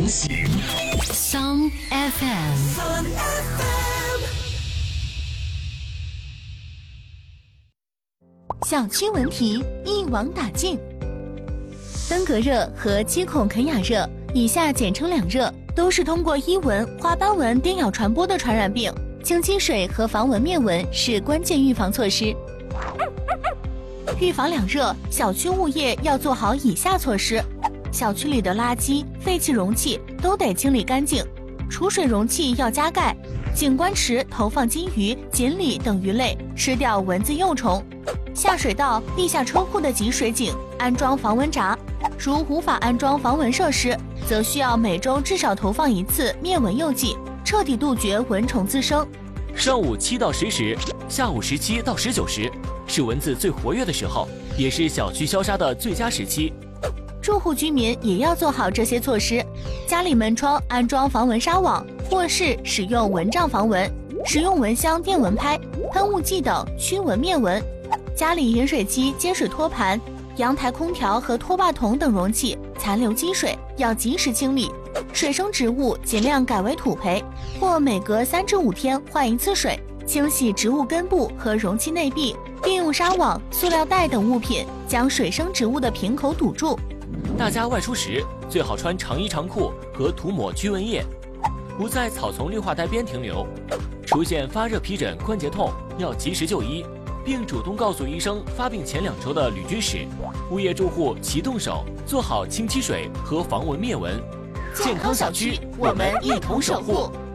同行。 Some FM。 小区文体一网打尽。登革热和鸡孔肯雅热，以下简称两热，都是通过伊蚊、花斑蚊叮咬传播的传染病。清积水和防蚊灭蚊是关键预防措施。预防两热，小区物业要做好以下措施：小区里的垃圾、废弃容器都得清理干净，储水容器要加盖，景观池投放金鱼、锦鲤等鱼类，吃掉蚊子幼虫。下水道、地下车库的集水井安装防蚊闸，如无法安装防蚊设施，则需要每周至少投放一次灭蚊诱剂，彻底杜绝蚊虫滋生。 上午7到10时，下午17到19时，是蚊子最活跃的时候，也是小区消杀的最佳时期。 住户居民也要做好这些措施，家里门窗安装防蚊纱网，卧室使用蚊帐防蚊，使用蚊香电蚊拍、喷雾剂等驱蚊灭蚊。家里饮水机、接水托盘、阳台空调和拖把桶等容器残留积水要及时清理，水生植物尽量改为土培，或每隔3至5天换一次水，清洗植物根部和容器内壁，并用纱网、塑料袋等物品将水生植物的瓶口堵住。 大家外出时最好穿长衣长裤和涂抹驱蚊液，不在草丛绿化带边停留。出现发热、皮疹、关节痛要及时就医，并主动告诉医生发病前2周的旅居史。物业住户齐动手，做好清积水和防蚊灭蚊。 健康小区，我们一同守护。